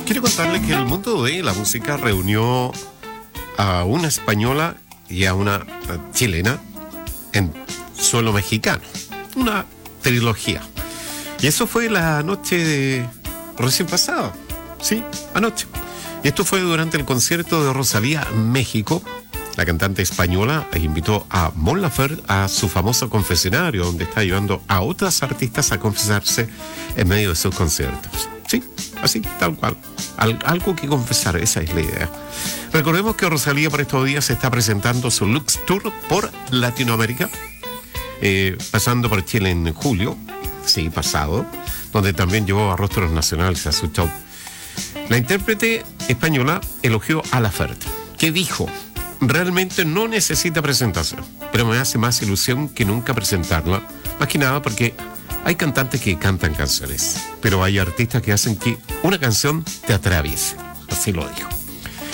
Quiero contarle que el mundo de la música reunió a una española y a una chilena en suelo mexicano. Una trilogía. Y eso fue la noche de recién pasada. Sí, anoche. Y esto fue durante el concierto de Rosalía en México. La cantante española invitó a Mon Laferte a su famoso confesionario, donde está llevando a otras artistas a confesarse en medio de sus conciertos. Sí, así, tal cual. Algo que confesar, esa es la idea. Recordemos que Rosalía por estos días está presentando su Lux Tour por Latinoamérica, pasando por Chile en julio, sí, pasado, donde también llevó a rostros nacionales a su show. La intérprete española elogió a Laferte, que dijo: realmente no necesita presentación, pero me hace más ilusión que nunca presentarla, más que nada porque hay cantantes que cantan canciones, pero hay artistas que hacen que una canción te atraviese. Así lo dijo.